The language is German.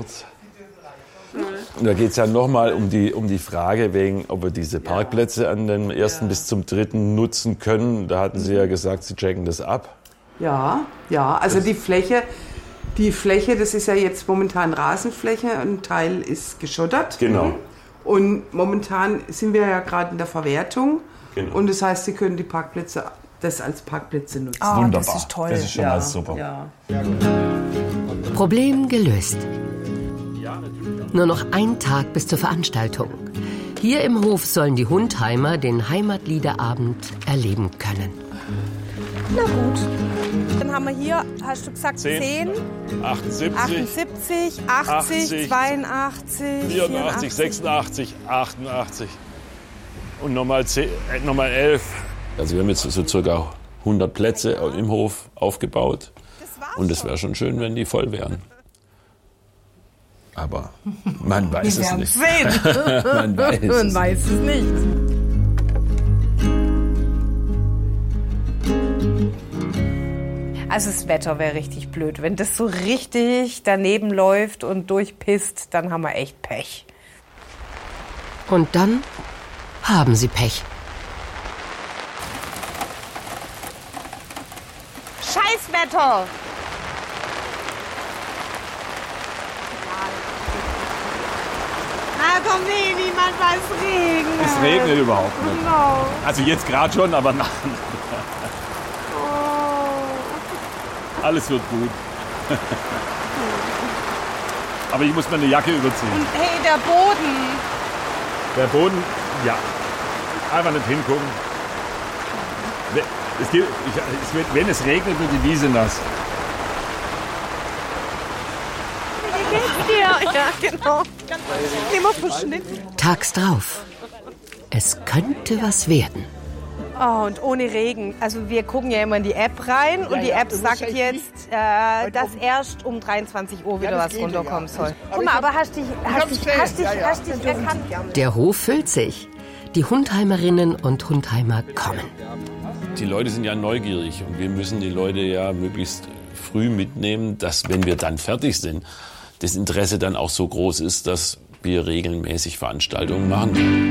kurz. Und da geht es ja nochmal um die Frage, ob wir diese Parkplätze an dem 1. bis zum 3. nutzen können. Da hatten Sie ja gesagt, Sie checken das ab. Ja, also die Fläche, das ist ja jetzt momentan Rasenfläche, ein Teil ist geschottert. Genau. Und momentan sind wir ja gerade in der Verwertung. Genau. Und das heißt, Sie können die Parkplätze, das als Parkplätze nutzen. Wunderbar. Das ist toll. Das ist schon mal super. Ja. Problem gelöst. Nur noch ein Tag bis zur Veranstaltung. Hier im Hof sollen die Hundheimer den Heimatliederabend erleben können. Na gut. Dann haben wir hier, hast du gesagt, 10, 78, 80, 82, 84, 86, 88 und nochmal 11. Also wir haben jetzt so circa 100 Plätze im Hof aufgebaut. Und es wäre schon schön, wenn die voll wären. Aber man weiß es nicht. Man weiß es nicht. Also das Wetter wäre richtig blöd. Wenn das so richtig daneben läuft und durchpisst, dann haben wir echt Pech. Und dann haben sie Pech. Scheißwetter! Na komm, nee, niemand weiß regnen. Es regnet überhaupt nicht. Genau. Also jetzt gerade schon, aber nach. Alles wird gut. Aber ich muss mir eine Jacke überziehen. Und hey, der Boden. Der Boden, ja. Einfach nicht hingucken. Wenn es regnet, wird die Wiese nass. Wie geht's dir? Ja, genau. Nehmen wir Verschnitt. Tags drauf. Es könnte was werden. Oh, und ohne Regen. Also wir gucken ja immer in die App rein und die App sagt jetzt, dass erst um 23 Uhr wieder was runterkommen soll. Guck mal, aber hast dich erkannt? Der Hof füllt sich. Die Hundheimerinnen und Hundheimer kommen. Die Leute sind ja neugierig und wir müssen die Leute ja möglichst früh mitnehmen, dass, wenn wir dann fertig sind, das Interesse dann auch so groß ist, dass wir regelmäßig Veranstaltungen machen.